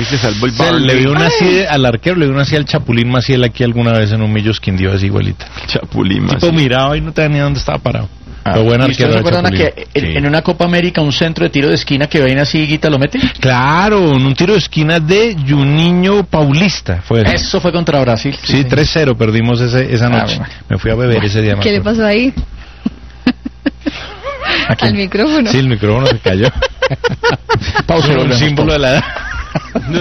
Y se salvó el O sea, Barney. le dio una así al arquero, le dio una así al Chapulín Maciel aquí alguna vez en un Millos Quindío, así igualita. Chapulín El tipo miraba y no tenía ni dónde estaba parado. Pero buen ¿Y arquero ustedes de recuerdan Chapulín. que en una Copa América un centro de tiro de esquina que ven así Higuita lo mete? Claro, en un tiro de esquina de Juninho Paulista fue eso. Eso fue contra Brasil. Sí, 3-0 perdimos esa noche. bueno. Me fui a beber ese día. me ¿Qué le acuerdo. pasó ahí? Al micrófono. Sí, el micrófono se cayó. Pausa, Es un volvemos. símbolo de la edad. No,